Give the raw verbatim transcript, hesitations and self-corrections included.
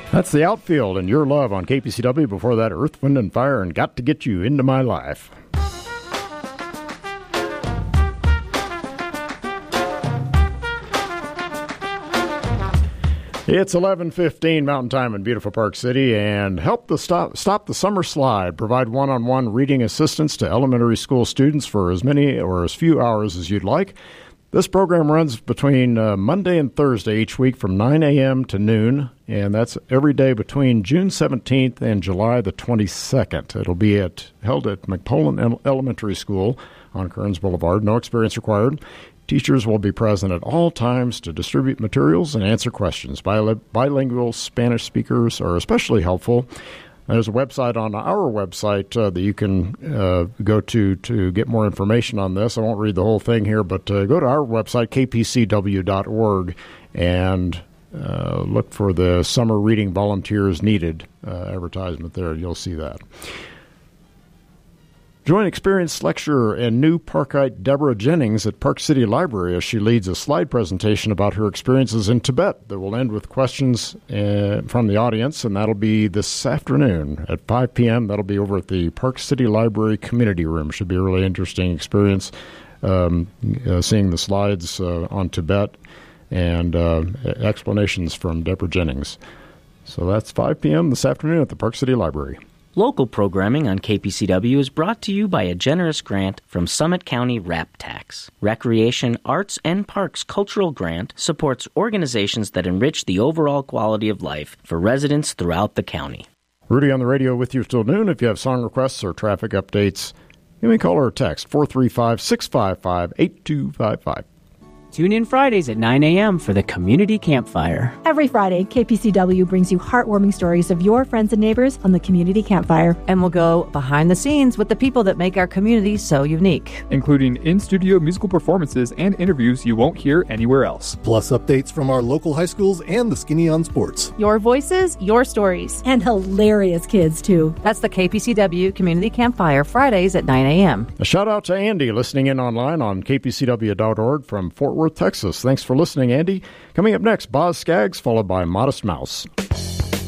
That's the Outfield and Your Love on K P C W. Before that, Earth, Wind, and Fire and Got to Get You Into My Life. It's eleven fifteen Mountain Time in beautiful Park City, and help the stop, stop the summer slide. Provide one-on-one reading assistance to elementary school students for as many or as few hours as you'd like. This program runs between uh, Monday and Thursday each week from nine a.m. to noon, and that's every day between June seventeenth and July the twenty-second. It'll be at held at McPolin Elementary School on Kearns Boulevard. No experience required. Teachers will be present at all times to distribute materials and answer questions. Bil- bilingual Spanish speakers are especially helpful. There's a website on our website uh, that you can uh, go to to get more information on this. I won't read the whole thing here, but uh, go to our website, k p c w dot org, and uh, look for the Summer Reading Volunteers Needed uh, advertisement there. You'll see that. Join experienced lecturer and new Parkite Deborah Jennings at Park City Library as she leads a slide presentation about her experiences in Tibet that will end with questions uh, from the audience, and that'll be this afternoon at five p.m. That'll be over at the Park City Library Community Room. Should be a really interesting experience um, uh, seeing the slides uh, on Tibet and uh, explanations from Deborah Jennings. So that's five p.m. this afternoon at the Park City Library. Local programming on K P C W is brought to you by a generous grant from Summit County R A P Tax. Recreation, Arts, and Parks Cultural Grant supports organizations that enrich the overall quality of life for residents throughout the county. Rudy on the radio with you till noon. If you have song requests or traffic updates, you may call or text four three five, six five five, eight two five five. Tune in Fridays at nine a.m. for the Community Campfire. Every Friday, K P C W brings you heartwarming stories of your friends and neighbors on the Community Campfire. And we'll go behind the scenes with the people that make our community so unique, including in-studio musical performances and interviews you won't hear anywhere else. Plus updates from our local high schools and the Skinny on Sports. Your voices, your stories. And hilarious kids, too. That's the K P C W Community Campfire, Fridays at nine a.m. A shout-out to Andy listening in online on k p c w dot org from Fort Worth, Texas. Thanks for listening, Andy. Coming up next, Boz Scaggs, followed by Modest Mouse.